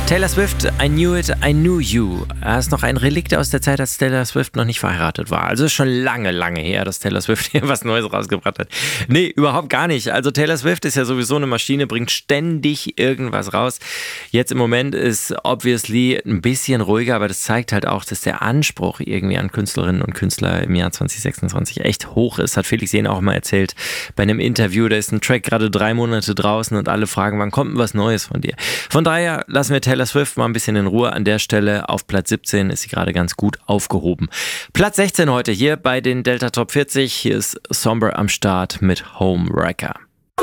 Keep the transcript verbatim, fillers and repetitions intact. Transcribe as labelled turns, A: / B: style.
A: Taylor Swift, I Knew It, I Knew You. Das ist noch ein Relikt aus der Zeit, als Taylor Swift noch nicht verheiratet war. Also ist schon lange, lange her, dass Taylor Swift hier was Neues rausgebracht hat. Nee, überhaupt gar nicht. Also Taylor Swift ist ja sowieso eine Maschine, bringt ständig irgendwas raus. Jetzt im Moment ist obviously ein bisschen ruhiger, aber das zeigt halt auch, dass der Anspruch irgendwie an Künstlerinnen und Künstler im Jahr zwanzig sechsundzwanzig echt hoch ist. Hat Felix Jähn auch mal erzählt bei einem Interview. Da ist ein Track gerade drei Monate draußen und alle fragen, wann kommt denn was Neues von dir? Von daher lassen wir Taylor Swift mal ein bisschen in Ruhe. An der Stelle auf Platz siebzehn ist sie gerade ganz gut aufgehoben. Platz sechzehn heute hier bei den Delta Top vierzig. Hier ist Somber am Start mit Homewrecker.